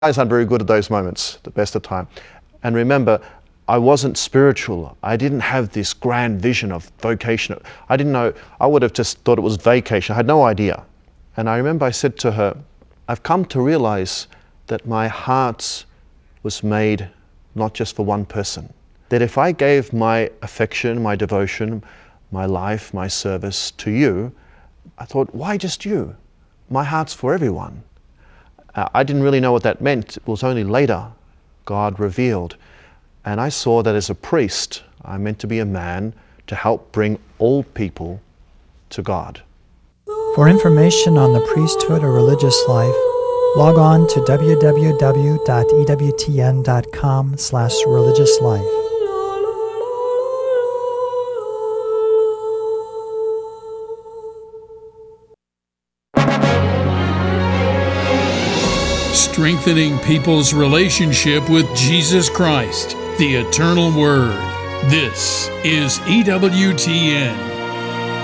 eyes aren't very good at those moments, the best of time. And remember, I wasn't spiritual. I didn't have this grand vision of vocation. I didn't know. I would have just thought it was vacation. I had no idea. And I remember I said to her, I've come to realize that my heart was made not just for one person. That if I gave my affection, my devotion, my life, my service to you, I thought, why just you? My heart's for everyone. I didn't really know what that meant. It was only later God revealed. And I saw that as a priest, I'm meant to be a man to help bring all people to God. For information on the priesthood or religious life, log on to www.ewtn.com/religiouslife. Strengthening people's relationship with Jesus Christ, the Eternal Word. This is EWTN.